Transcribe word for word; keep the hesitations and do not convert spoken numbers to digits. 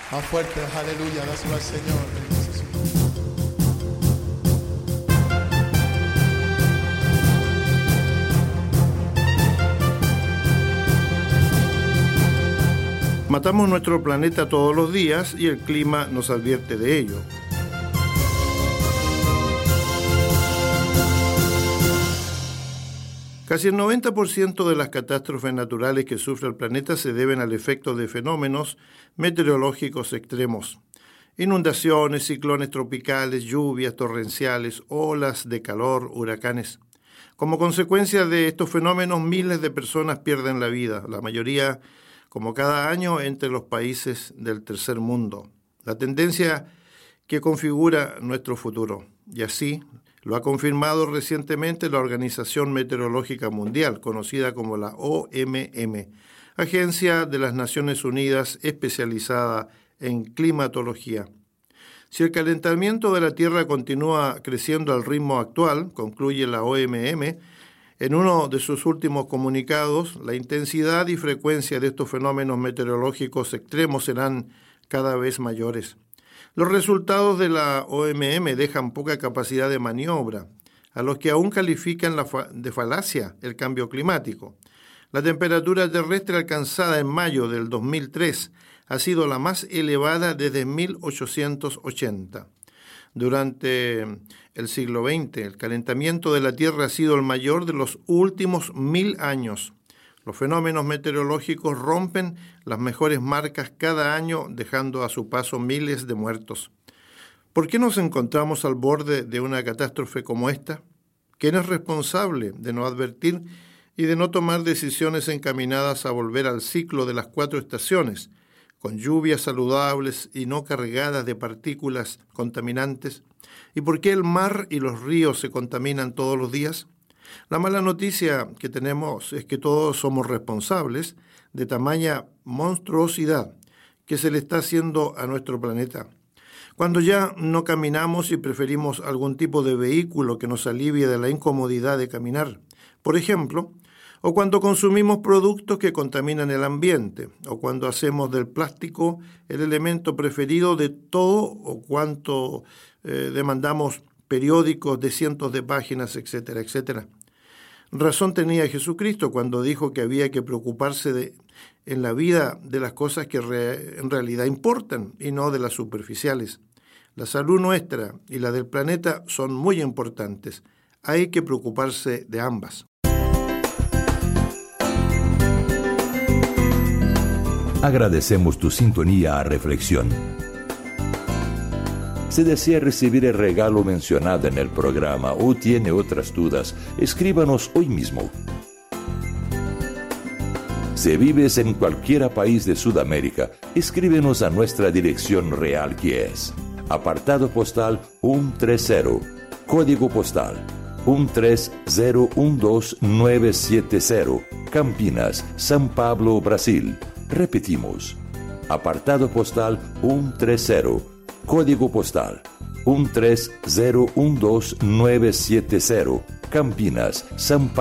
Más fuerte, aleluya, dáselo al Señor. Bendice su nombre. Matamos nuestro planeta todos los días y el clima nos advierte de ello. Casi el noventa por ciento de las catástrofes naturales que sufre el planeta se deben al efecto de fenómenos meteorológicos extremos. Inundaciones, ciclones tropicales, lluvias torrenciales, olas de calor, huracanes. Como consecuencia de estos fenómenos, miles de personas pierden la vida, la mayoría, como cada año, entre los países del tercer mundo. La tendencia que configura nuestro futuro. Y así lo ha confirmado recientemente la Organización Meteorológica Mundial, conocida como la O M M, Agencia de las Naciones Unidas especializada en climatología. Si el calentamiento de la Tierra continúa creciendo al ritmo actual, concluye la O M M, en uno de sus últimos comunicados, la intensidad y frecuencia de estos fenómenos meteorológicos extremos serán cada vez mayores. Los resultados de la O M M dejan poca capacidad de maniobra a los que aún califican la fa- de falacia el cambio climático. La temperatura terrestre alcanzada en mayo del dos mil tres ha sido la más elevada desde mil ochocientos ochenta. Durante el siglo veinte, el calentamiento de la Tierra ha sido el mayor de los últimos mil años. Los fenómenos meteorológicos rompen las mejores marcas cada año, dejando a su paso miles de muertos. ¿Por qué nos encontramos al borde de una catástrofe como esta? ¿Quién es responsable de no advertir y de no tomar decisiones encaminadas a volver al ciclo de las cuatro estaciones, con lluvias saludables y no cargadas de partículas contaminantes? ¿Y por qué el mar y los ríos se contaminan todos los días? La mala noticia que tenemos es que todos somos responsables de tamaña monstruosidad que se le está haciendo a nuestro planeta. Cuando ya no caminamos y preferimos algún tipo de vehículo que nos alivie de la incomodidad de caminar, por ejemplo, o cuando consumimos productos que contaminan el ambiente, o cuando hacemos del plástico el elemento preferido de todo o cuanto eh, demandamos periódicos de cientos de páginas, etcétera, etcétera. Razón tenía Jesucristo cuando dijo que había que preocuparse de, en la vida de las cosas que re, en realidad importan y no de las superficiales. La salud nuestra y la del planeta son muy importantes. Hay que preocuparse de ambas. Agradecemos tu sintonía a Reflexión. Si desea recibir el regalo mencionado en el programa o tiene otras dudas, escríbanos hoy mismo. Si vives en cualquier país de Sudamérica, escríbenos a nuestra dirección real, que es apartado postal ciento treinta, código postal uno tres cero uno dos nueve siete cero, Campinas, São Paulo, Brasil. Repetimos, apartado postal ciento treinta, código postal uno tres cero uno dos nueve siete cero, Campinas, São Paulo.